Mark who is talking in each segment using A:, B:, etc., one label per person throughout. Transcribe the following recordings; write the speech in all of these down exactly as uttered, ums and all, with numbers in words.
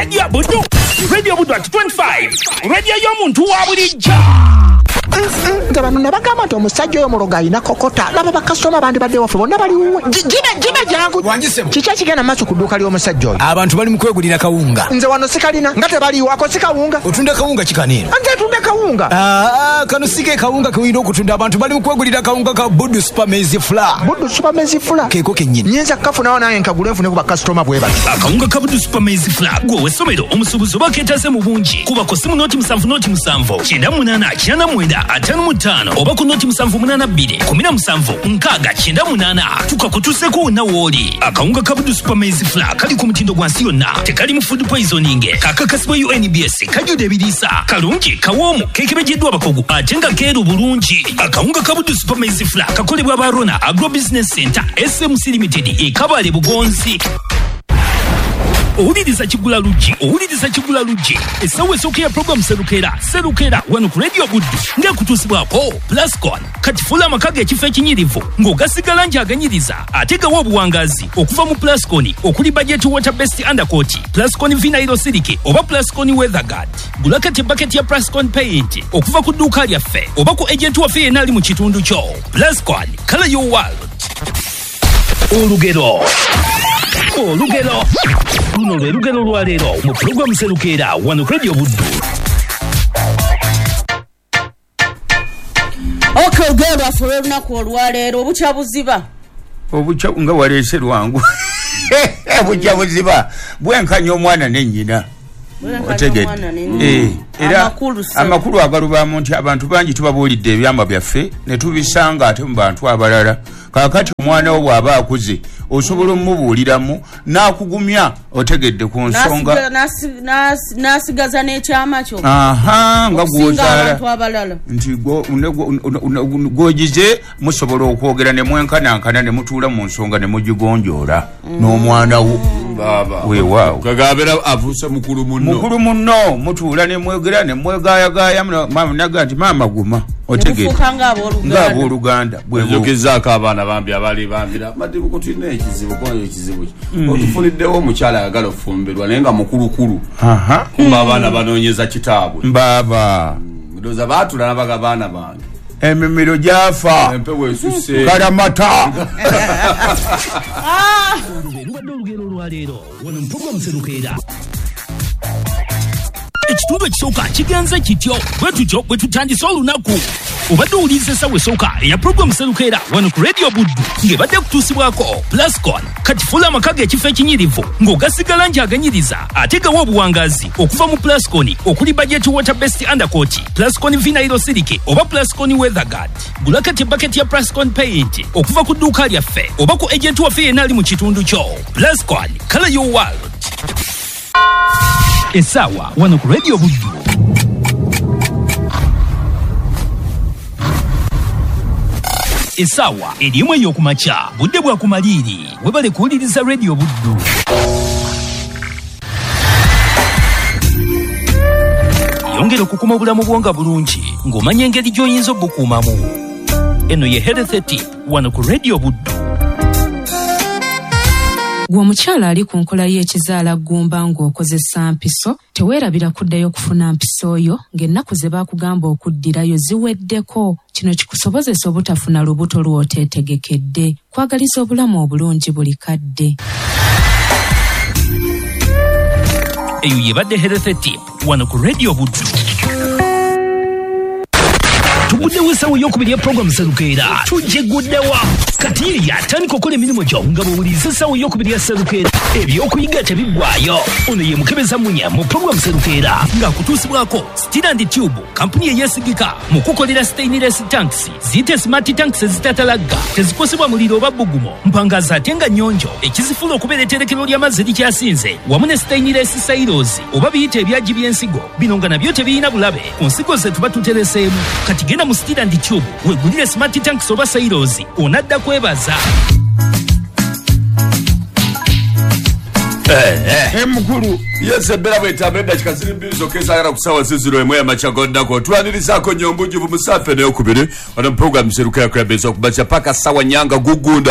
A: Radio Budu. Radio Budu at twenty-five. Radio y'omuntu wa bulijjo.
B: Ngabano nabagamba nti omusajja oyo muloga ayina kokota laba bakasoma bandi badde wafu bonna bali jibe jibe jangu kiki kigenda maaso ku dduuka ly'omusajja oyo
C: abantu bali mu kwegulira kawunga
B: nze wano sikalina nga tebaliiwako sikawunga
C: otunda kawunga kikanira
B: nze tunda kawunga
C: aa kano sige kawunga kewina okutunda abantu bali mu kwegulira kawunga ka Budu Super Maize Flour
B: Budu Super Maize Flour
C: keeko kennyini
B: nyinza kafunawo naye nkagula nfune ku bakasitoma bwe bati
A: akawunga ka Budu Super Maize Flour gwe essomero omusuubuzi oba keetase mu bungi kuba ku simu noti musanvu noti musanvu kyenda munaana kyenda mwenda ataano mu ttaano oba ku noti musanvu munaana bbiri kumi na musanvu nkaaga kyenda munaana tukakutuuseko wonna w'oli akawunga ka Budu Super Maize Flour kali ku mutindo gwa nsi yonna tekali mu food poisoning kakakasibwa U N B S kajjudde ebiriisa kalungi kawoomu keekebejeddwa abakugu ate nga keeru bulungi akawunga ka Budu Super Maize Flour kakolebwa aba Rona Agro Business Center S M C Limited e Kabale Bugonzi. Owuliriza Kigula Luggi, owuliriza Kigula Luggi. Essaawa esooka ya program Serukera, Serukera wano ku Radio Budu ng'ekutuusibwako Plascon. Kati fuula amaka g'ekifo ekinyirivu ng'ogasigala nti aganyiriza ate gawa obuwangazi okuva mu Plascon okuli budget water based undercoat, Plascon Vinyl Silica oba Plascon Weather Guard. Gula kati bucket ya Plascon Paint okuva ku dduuka lyaffe oba ku agent waffe yenna ali mu kitundu kyo. Plascon, color your world. Olugero. Olugero. Luno lwe lugero lwa leero mu program Serukera wano ku Radio Budu.
D: Okay, olugero lwaffe olw'olunaku olwa leero obukya buziba.
E: Obukya nga waleese lwangu. Obukya buziba bwenkanya omwana n'ennyina. Eh, era amakulu agalubaamu nti abantu bangi tubabuulidde ebyama byaffe ne tubisanga ate mu bantu abalala. Kakati omwana wo bw'aba akuze osobola omubuuliramu n'akugumya otegedde ku nsonga
D: n'asigaza n'ekyama kyo
E: aha nga gwozaala nti gwogize musobola okwogera ne mwenkanankana ne mutuula mu nsonga ne mugigonjoola n'omwana wo weewaawo
F: kagabera avuuse mukulu munno
E: mukulu munno mutuula ne mwegera ne mwegaayagaaya maama naga nti maama guma otegedde ng'abooluganda
F: bwezogezaako abaana bambi abali bambira madibu ko tulina ekizibu koyo ekizibu otufuniddewo omukyala ayagala okufumbirwa naye nga mukulukulu kumba abaana banoonyeza kitaabwe
E: mbaaba
F: ndowooza baatula nabaga baana bange
E: emimiro gyafa
F: empewo esusse
E: galamata
A: lubadde olugero olwaleero wano mu program Serukera. Ekitundu ekisooka kigenze kityo bwe tutyo bwe tutandise olunaku obadde owuliriza essaawa esooka eya program Serukera wano ku Radio Budu ng'ebadde kutuusibwako Plascon. Kati fuula amaka g'ekifo ekinyirivu ng'ogasigala nti aganyiriza ate gawa obuwangazi okuva mu Plascon okuli budget water based undercoat, Plascon Vinyl Silica oba Plascon Weather Guard. Gula kati bucket ya Plascon Paint okuva ku dduuka lyaffe oba ku agent waffe yenna ali mu kitundu kyo. Plascon, color your world. Essaawa wano ku Radio Budu. Essaawa erimu ey'okumakya budde bwa kumaliiri webale kuwuliriza Radio Budu. Yongera okukuma obulamu bwonga bulungi ng'omanya engeri gy'oyinza obukuumamu. Eno ye Health Tip wano ku Radio Budu.
G: Gwe omukyala ali ku nkola y'ekizaala ggumba ng'okozesa mpiso teweerabira kuddayo kufuna mpiso oyo ng'ennaku ze baakugamba okuddirayo ziweddeko. Kino kikusobozesa obutafuna lubuto lw'oteetegekedde. Kwagaliza obulamu obulungi buli kadde.
A: Eyo yebadde Health Tip wano ku Radio Budu. Tuguddewo essaawa ey'okubiri ya program Serukera. Tujeguddewa. Kati ye yatandika okukola emirimu gyo nga bw'owuliriza essaawa ey'okubiri ya Serukera. Ebyokuyiga tebiggwaayo. Ono ye Mukebeza Munya mu program Serukera ng'akutuusibwako Steel and Tube, kampuni eyeesigika mu kukolera stainless tanks. Ziyite smart tanks ezitatalagga, tezikosebwa muliro oba bbugumo, mpangaza ate nga nnyonjo, ekizifula okubeera etterekero ly'amazzi likyasinze, wamu ne stainless silos oba biyite ebyagi by'ensigo. Bino nga nabyo tebirina bulabe ku nsigo ze tuba tutereseemu. Kati genda mu Steel and Tube weegulire smart tanks oba silos onadda kwebaza.
F: Eh eh mukuru yese bera bwetambira dakika ziri mbiri zokesagala kusawa ziziro emwe amachagodako twanirizaako nyombujuvu musafe nayo kubiri wana program Serukera Club okubacha paka sawa nyanga gugunda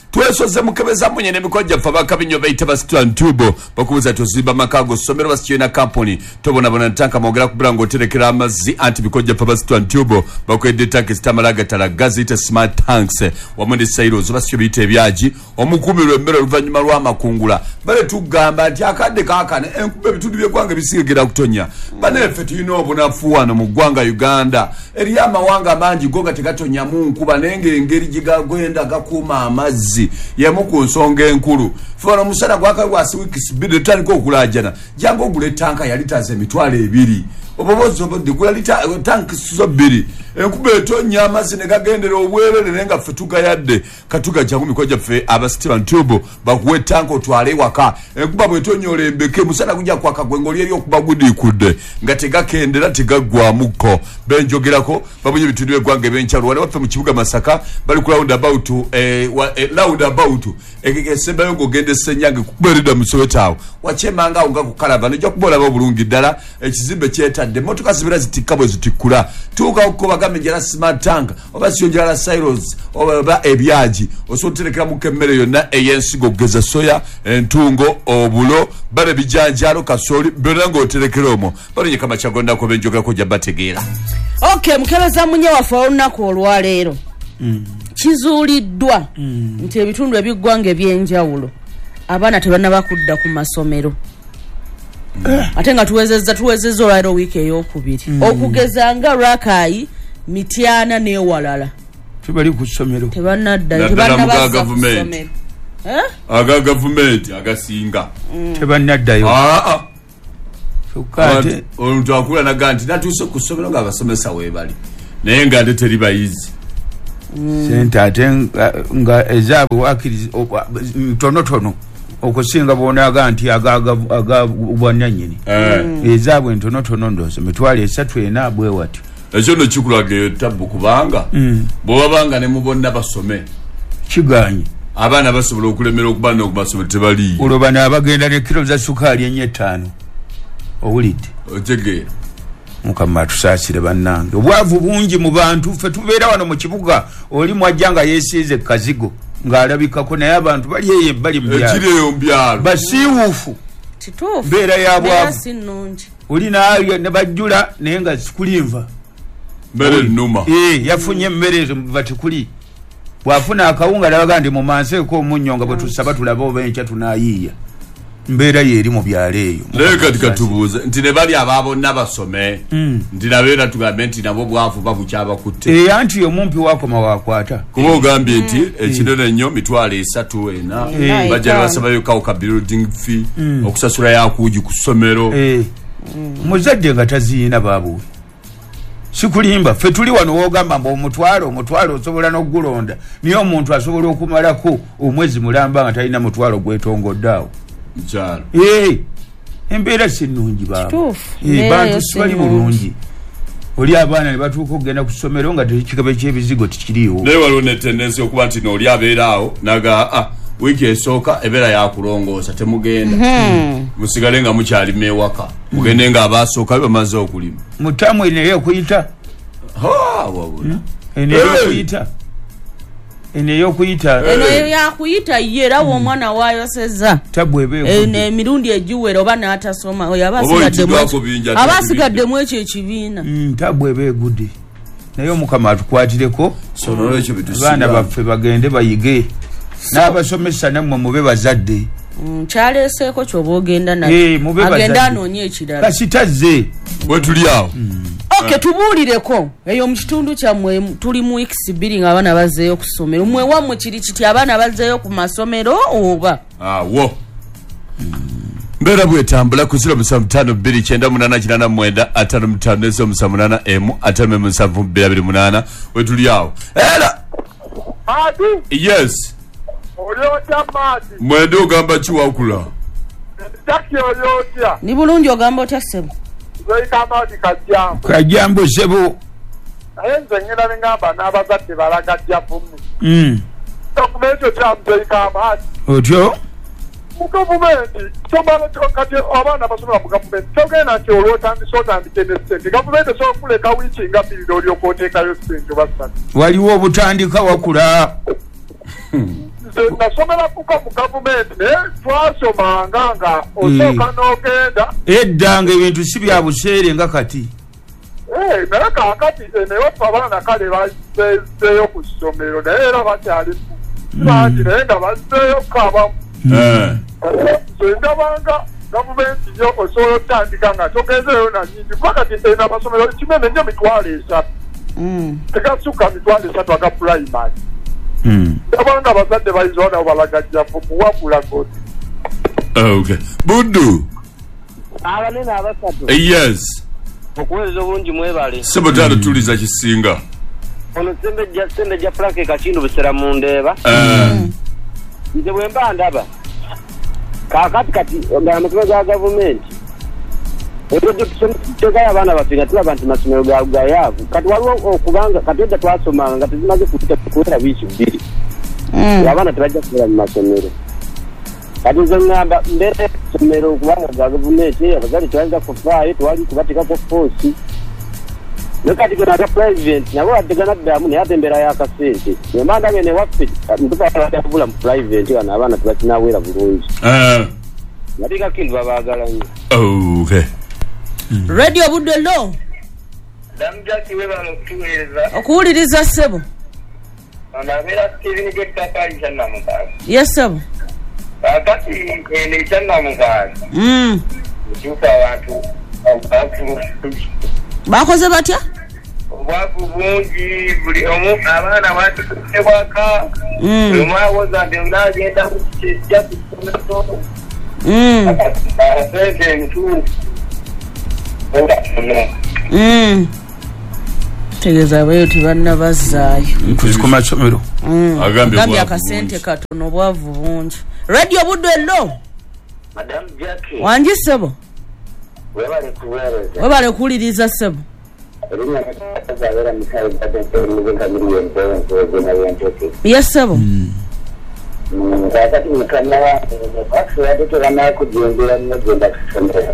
F: twesoze mukebeza munye nemikojja fa bakabinyo baita basitwan tubo bakubuza tozimba makago somero basichina company tobona bona tanka mogera kubira ngo terekera amazi anti bikojja fa basitwan tubo bakwedde tanki stamalaga tala gazita smart tanks wamundi sairos basicho bite ebyaji omukumiro emmero luvanyuma lwa makungula bale tugamba ati akadde kakane enkube bitundu bye gwanga bisigera kutonya banefe tuyino obunafuwano mu gwanga Uganda eri amawanga mangi goga tegatonya mu nkuba nenge engeri gigagwenda gakuma amazi yemu ku nsonga enkulu fora musana gwaka wasi wikisi bide taniko okulajana jango ogule tanka yalitaze emitwalo ebiri obobozo bode kula lita tanki so biri enkube etonya amazi ne gagendera obwerere nenga fetuga yadde katuga jangu mikoja fe aba Steven Tubo bakuwe tanko twale waka enkuba bwetonya olembeke musana kujja kwa kagwengoli eri okubagudi kudde ngatega kendera tigagwa muko benjogerako babunye bitundu egwange benchalo wale wafe mu kibuga Masaka bali ku round about eh, eh round about ekeke semba yongo gende senyange kuberida musowetawo wachemanga unga kukalava njo kubola babulungi dala ekizimbe kyetadde motoka zibira zitikabo zitikula tuka uko bagamenjera smart tank obasi yonjera silos oba ebyaji osoterekera mu kemmere yonna eyensigo geza soya entungo obulo bare bijanjalo kasoli berango oterekeromo bali kama chagonda ko benjoga ko jabategera.
D: Okay, mukebeza munye wafa olunaku olwaleero mm. kizuuliddwa mm. nti ebitundu ebiggwange ebyenjawulo abaana tebanaba kudda ku masomero mm. ate nga tuwezezza tuwezezza olwaleero wiiki ey'okubiri mm. okugeza nga Rakai, Mityana n'ewalala
E: tebali ku ssomero
D: tebanadda tebanaba
F: government eh aga government agasinga
E: mm. tebanaddayo
F: ah ah Sukate omuntu akula na ganti natuse kusomero nga abasomesa webali naye nga ate teri bayizi
E: sente ate nga ezabu wakiriza tono tono okusinga bona ganti agaga agabwananyini ezabu ntono tono ndozo mitwali esatu ena bwe wati
F: ekyo no kikulage tabu kubanga bo babanga ne mubonna basome
E: kiganye
F: abana basobola okulemera okubana okubasomero tebali
E: olobana abagenda ne kilo za sukali enye ttaano owulidde
F: otegera
E: mukama tusaasire bannange obwavu bungi mu bantu ffe tubeera wano mu kibuga oli mwajjanga yeesiize kazigo ng'alabikako naye abantu bali eyo bali
F: mu byalo
E: basiiwuufu
D: kituufu
E: mbeera ya bwavu
D: sinnungi
E: oli naalya ne bajjula naye nga sikulinva
F: mmere nnuma
E: ee yafunye emmere ezo batikuli bw'afuna akawunga nabaga ndi mu manseeko omunnyo nga bwe tusaba tulaba oba enkya tunaayiiya mbeera yeri mu byalo eyo
F: naye kati katubuuze nti ne bali ababonna basome nti nabeera tugambe nti nabo bwavu babukyabakutte
E: ee anti omumpi wakoma wakwata
F: kuba ogambye nti ekinene ennyo mitwalo esatu ena bajja basabayo kawuka building fee okusasula yakuugi ku ssomero
E: muzadde nga taziina baabuwe sikulimba ffe tuli wano wogamba mbu omutwalo omutwalo osobola n'okugulonda niye omuntu asobola okumalako omwezi mulamba nga talina mutwalo gwetongoddaawo
F: mchalo
E: eh embeera sinnungi baba eh bantu sibali bulungi oli abaana ne batuuka okugenda ku ssomero nga tekikabe ky'ebizigo tikiriiwo
F: naye waliwo ne tendensi okuba nti n'oli abeeraawo naga ah wiiki esooka ebeera yakulongoosa temugenda musigale nga mukyalima ewaka mugende nga abaasooka bamaze okulima
E: mutamu eneyo okuyita
F: wabula
E: eneyo okuyita eneyo okuyita
D: eneyo yakuyita ye era omwana wayoseza
E: tabwebe
D: emirundi egiwera oba n'atasoma oyo abasigadde mu ekyo ekibiina
E: tabwebe egudde naye omukama atukwatireko abaana baffe bagende bayige n'abasomesa nammwe mube bazadde
D: kyaleeseeko kyoba ogenda naye agenda anoonye ekirala
E: kasitazze
F: bwe tuli awo
D: Okay, tubuulireko eyo mu kitundu kyammwe tuli mu weeks bbiri nga abaana bazzeeyo ku ssomero mmwe wammwe kiri kiti abaana bazzeeyo ku masomero oba
F: awo mbeera bwetambula ku ziro musanvu ttaano bbiri kyenda munaana kinaana mwenda ataano mutaano ezo musanvu munaana emu ataano emu musanvu bbiri abiri munaana we tuli awo era
H: Adi?
F: Yes.
H: Olyotya maadi?
F: Mwende ogamba kiwakula?
H: Taki olyotya?
D: Ni bulungi ogamba otya ssebo?
H: Zoyika maadi kajjambo.
E: Kajjambo ssebo.
H: Naye nze ngenda ne ngamba n'abazadde balagajja bumi.
E: Mm.
H: Dokumenti kya zoyika maadi.
E: Otyo?
H: Mu gavumenti kyomala kati abaana basomera mu gavumenti kyogenda nti olwotandise otandike ne ssente gavumenti esobola kuleka wiiki nga bbiri n'olyoka oteekayo ssente oba ssatu.
E: Waliwo obutandika wakula.
H: nze nasomera kuka mu gavumenti naye twasomanga nga osooka n'ogenda
E: eddanga ebintu si bya buseere nga kati
H: naye kaakati naye abaana kale bazzeeyo ku ssomero naye era bakyali bangi naye nga bazzeeyo kabamu nze ndabanga gavumenti yo osobola otandika nga togenzeeyo na nyingi kuba kati ena amasomero kimene nnyo mitwalo esatu tegasukka mitwalo esatu aga pulayimari ndabanga abazadde bayinza onabo balagajjafu kuwabula goti
F: okay buddu
I: abanene abasatu
F: yes
I: okuweereza obungi mwebale
F: sebotalo tuliza kisinga
I: ono sembejja sembejja frank kakindu busera mu ndeeba nze bwe mba ndaba kaakati kati nga amasomero ga gavumenti tegayo abaana baffe nga tulaba nti masomero gayaavu kati waliwo okubanga kati edda twasomanga nga tezimaze kuwera wiiki bbiri abaana tebajja kubeera mu masomero kati nze ngamba mbeera essomero okubanga ga gavumenti abazadde tebayinza kufaayo tewali kubatekako foosi naye kati gona aga purayiventi nabo wadde ganaddamu naye ate embeera y'akasente emanda bene waffe ntukaabula mu purayiventi wano abaana tebakinaweera bulungi natika kintu babaagala nnyo
F: okay
D: radio budde lo
I: damjaki webala okutuweereza
D: okuwuliriza ssebo
I: anabeera steven gettakaali kyannamukaaga
D: yes ssebo
I: kakati eno ekyannamukaaga ekyuka abantu bakoze
D: batya
I: obwavu bungi buli omu abaana batukebwaka buli omu awoza nti onagenda kukijja kusomero sente entuufu
D: tegeeza abayo tebanna bazzaayo
E: ku masomero
D: agambye akasente katono obwavu bungi radio budde lo
I: madam Jackie
D: wangi ssebo
I: webale kuweereza
D: webale kuwuliriza ssebo yes ssebo
I: kakati mukama wakati tebamala kujimbira nnyo genda kusomera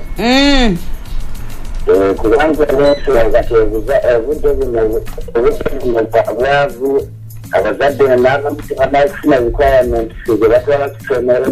I: kubanga n'ensonga obudde buno bwavu abazadde n'abamu tebamala kufuna requirements ge batwala kusomero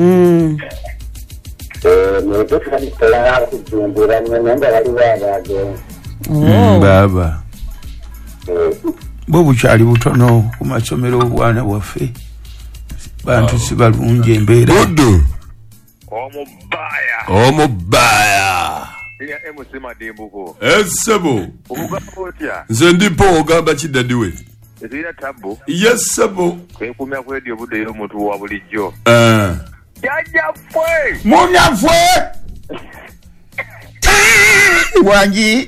I: naye totandikola kujimbira nnyo naye nga waliwo abagenzi
E: baba bwe bukyali butono ku masomero obwana bwaffe bantu si balungi embeera
F: buddu
H: omubaya
F: omubaya
H: ya emusima dimbuko
F: esebo
H: obugamba otya
F: nze ndipo ogamba kiddadiwe
H: ezira tabbo
F: yesebo
H: kwekumya kwedi obudde yo omuntu wa bulijjo jajjaffe
E: munyaffe wangi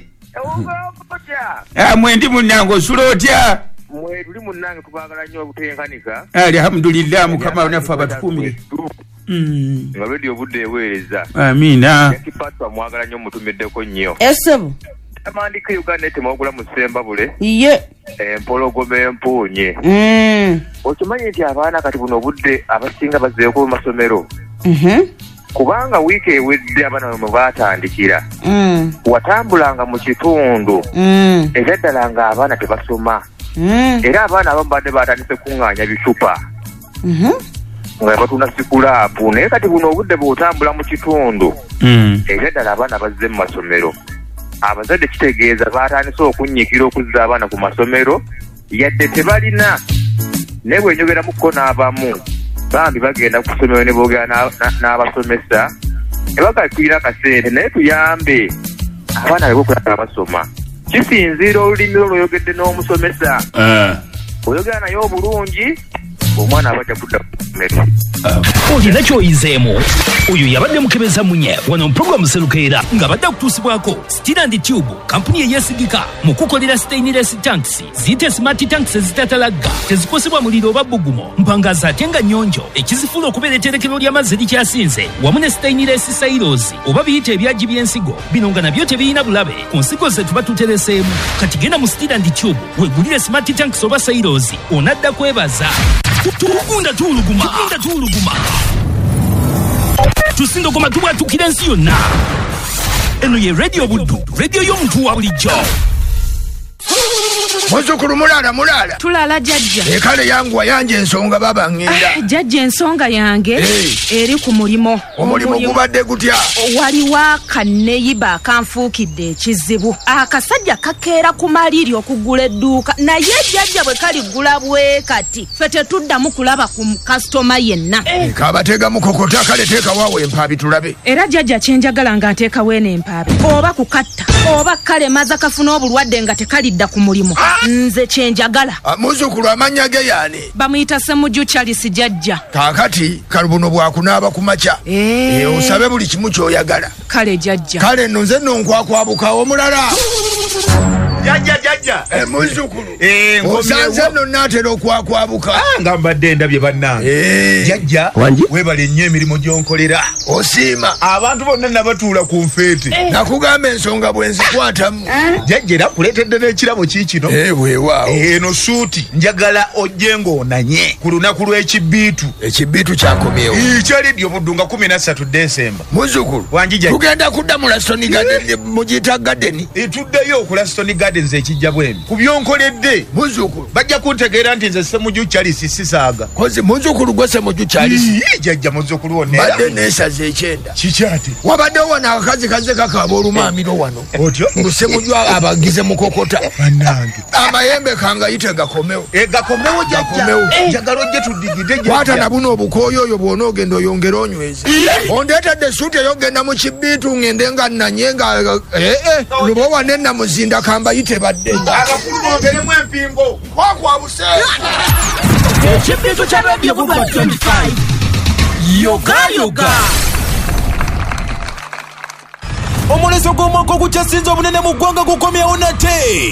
E: mwe ndi munnange osula otya
H: mwe tuli munnange tubaagala nnyo obutenkanika
E: alhamdulillah mukama naffe abatukumire
H: nga bedi obudde eweereza
E: amina
H: yakipatwa mwagala nnyo mutumiddeko nnyo
D: esebo
H: amandika uganda temwagula mu ssembabule
D: ye
H: empologoma empuunye okimanyi nti abaana kati buno obudde abasinga bazzeeko mu masomero kubanga wiiki ewedde abaana mwe baatandikira watambulanga mu kitundu era ddala nga abaana tebasoma era abaana abamu badde batandise kuŋŋaanya bicupa nga batunda sikulaapu naye kati buno obudde bw'otambula mu kitundu era ddala abaana bazze mu masomero abazadde kitegeeza batandise okunnyikira okuzza abaana ku masomero yadde tebalina naye bwenyogeramuko n'abamu bambi bagenda ku ssomero ne boogera n'abasomesa nebagakwira akasente naye tuyambe abaana bebokulaba basoma kisinziira olulimi olwoyogedde n'omusomesa oyogera naye obulungi omwana abajja kudda ku ssomero
A: olina kyoyizeemu oyo yabadde mukebeza munye wano mpuroguramu serukeera ng'abadde akutuusibwako Steel and Tube kampuni eyeesigika mu kukolera stainless tanks ziyite smart tanks ezitatalagga tezikosebwa muliro oba bbugumo mpangaza ate nga nnyonjo ekizifuula okubeera etterekero ly'amazzi likyasinze wamu ne stainless silos oba biyite ebyagi by'ensigo bino nga nabyo tebiyina bulabe ku nsigo ze tuba tutereseemu kati genda mu Steel and Tube weegulire smart tanks oba silos onadda kwebaza tugunda tuuluguma tugunda tuuluguma tusindogoma tubwatukira ensi yonna eno ye radio buddu radio y'omuntu wa bulijjo
J: Muzukulu mulala mulala.
G: Tulala jajja.
J: Ekale yangu wayanje ensonga baba ngenda.
G: Jajja ensonga yange
J: hey.
G: eri ku mulimo.
J: Omulimo gubadde gutya?
G: Waliwo akanneyiba akanfuukidde ekizibu. Akasajja kakeera ku maliri okugula edduuka naye jajja bwe kaligula bwe kati ffe tetuddamu kulaba ku kasitoma yenna.
J: Hey. Kabatega mukokota kale teeka waawo empaabi tulabe.
G: Era jajja kyenjagala nga nteeka weeno empaabi oba kukatta oba kale maza kafuna obulwadde nga tekalidda ku mulimu. Nze kyenjagala.
J: Muzukulu amannya ge yaani?
G: Bamuyita Ssemujju Charles jajja.
J: Kaakati kalubuno bwakunaaba ku makya.
G: Eh.
J: E, osabe buli kimu ky'oyagala.
G: Kale jajja.
J: Kale nno nze nno nkwakwabuka omulala.
K: Jajja jajja.
J: E, muzukulu.
K: Eh,
J: osanze nno naatera okwakwabuka.
K: Ah, nga mbadde ndabye bannange.
J: Eh.
K: Jajja weebale nnyo emirimu gy'onkolera.
J: Osiima.
K: Abantu bonna nabatuula ku nfeete.
J: Eh. Nakugamba ensonga bwe nzikwatamu.
K: Jajja era kuleetedde n'ekirabo kiikino.
J: Eh, weewaawo.
K: Eno suuti njagala ojje ng'onanye ku lunaku lw'ekibbiitu.
J: Ekibbiitu kyakomyewo.
K: Kyalidde obudunga kumi na ssatu Desemba.
J: Muzukulu.
K: Wanjija.
J: Tugenda kudda mu Laston Garden mugiyita Garden.
K: Tuddeyo ku Laston Gardens ekijja bwemi. Ku byonkoledde.
J: Muzukulu.
K: Bajja kuntegeera nti nze Ssemujju Charles sisaaga.
J: Kozi muzukulu gwe Ssemujju Charles.
K: Jajja muzukulu wonna.
J: Badde neesaza ekyenda.
K: Kikyate.
J: Wabaddewo wano akazi kaze kakaaba olumamiro wano.
K: Otyo.
J: Ssemujju abagize mukokota.
K: Bannange.
J: Amayembe kangayite gakomewo.
K: E gakomewo jajja. Njagala ojje tuddigide jajja.
J: Kwata na buno obukooyo oyo bw'ona ogenda oyongera onyweze. Ondeetedde suuti eyogenda mu kibbiitu ngende nga nnanye nga ee lubo wane namuzinda kambayite badde.
K: Abakulu bongeremu empingo.
J: Kwakwabuse.
A: Ekibbiitu kya Radio Buba twenty-five. Yoga yoga.
L: Omuleso gw'omwaka ogukyasinze obunene mu ggwanga gukomyewo nate